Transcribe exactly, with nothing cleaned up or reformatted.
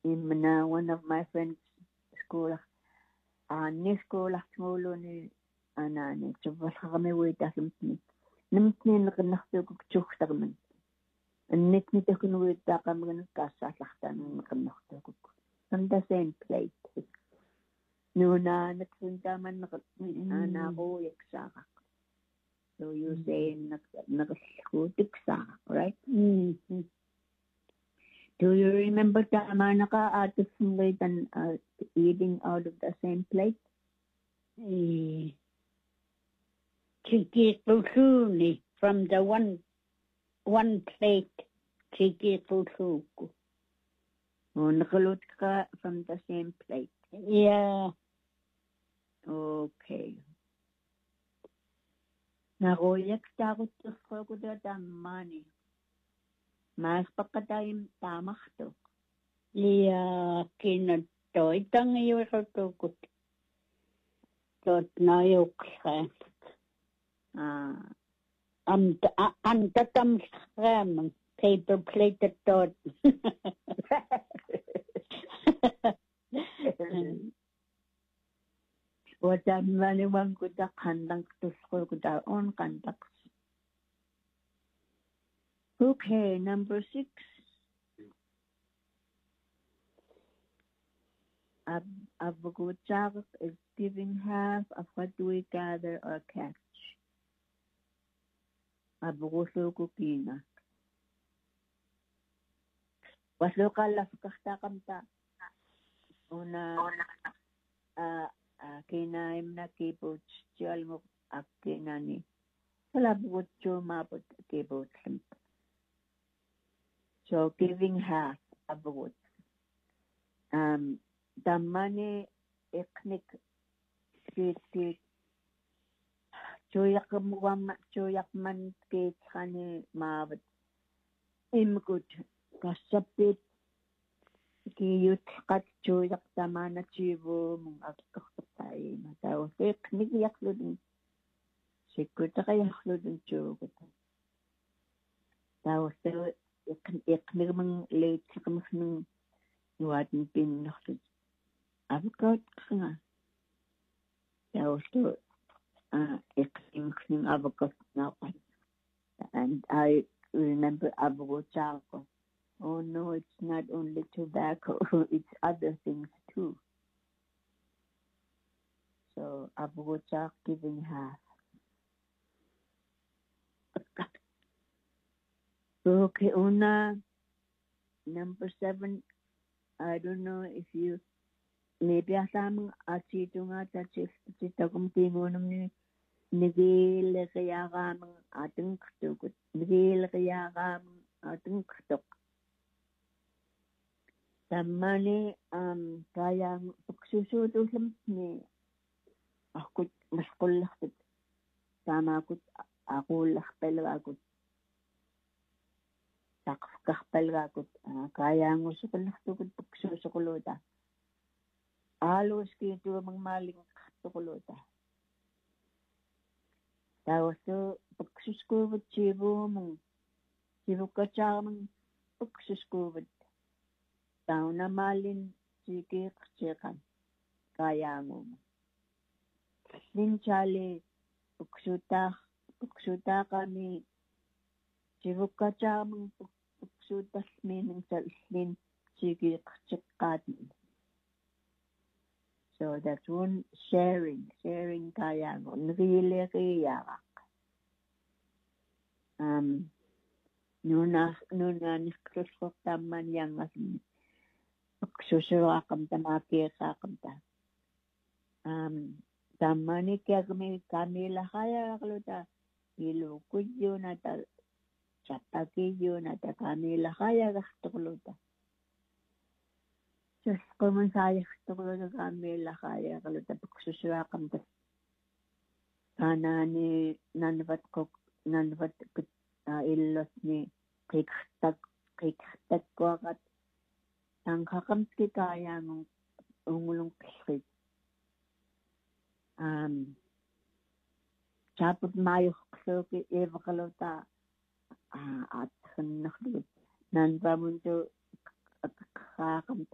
in uh, one of my friends' school, uh, ni school school ni anani tubal kami wita kimtni. Nimtni nakanakto ko chuktarman. Nit nit ko wita kami nakasa saktan nakanakto ko. On the same plate. Nuna nagsunta man na ko yaksaka. So you say nakaskutik sa, right? Mm-hmm. Do you remember tama naka atis and uh, eating out of the same plate? Eh, Chikitulsuni from the one one plate. Chikitulsuku. Oh, nakalut ka from the same plate. Yeah. Okay. Naroyak takot ko ko da tamani. Mas pakatayim tamak to. Yeah, kinatoy tang iyo tukut. Tot na yok sa. Ah. Am anta tam scram paper plate tot. Wata maniwang ko da kandang tusko ko da on kandak. Okay, number six. Ab Abuguchak is giving half of what we gather or catch. Abugusukukina. Waslo ka lafkakta kamta. Una, uh, uh, kinaim na kibuch, tiyal mo akinani. Wala bugutyo mapot kibuch. So giving half abugut. Um, the money ethnic kit kit choyak muwam choyak man kit kani mabat imgut kasapit ki yut kat choyak tamana chivo mung akkaktai mataw ethnic yakludin sikuta kayakludin chogut taw so ethnic mang late kamang nuwatin pin naklud Avocado nga. Also, uh, extinction avocado now. And I remember avocado charcoal. Oh no, it's not only tobacco, it's other things too. So avocado charcoal giving half. Okay, una, number seven, I don't know if you maybe asamang asito nga tachi sita kung tingunam ni nigil kaya kamang ating katukot nigil kaya kamang ating katuk tama ni um kaya pagsusuto lang ni ako mas kulak tama ako ako lakpel ako takpel ako kaya ngo sa kulak tukot pagsusukulota Alos kito mang maling tukulota. Tapos so pagsuskubat chibo mong chibo ka siya mang pagsuskubat. Tao na malin sige katsikan kaya mo. Din chale pagsuta pagsuta kami chibo ka siya mang pagsutas minang sa islin sige katsikan. So that's one sharing, sharing kaya mo. Nagili kaya Um, nuna, nuna, niskrusok taman yang as pagsusura kam tamaki sa kam ta. Um, tamani kaya kami kami lahaya kaluta. Ilo kuyo na ta, chatakiyo na ta kami lahaya kaluta. Just common saya to ko sa kamila kaya kalau tapos susura kam ta kana ni nanvat ko nanvat ko illos ni kiktak kiktak ko at ang kakam ki kaya ng umulong kit um chapot mayo so ki eva kalau ta at naklut nan pa mo to kakam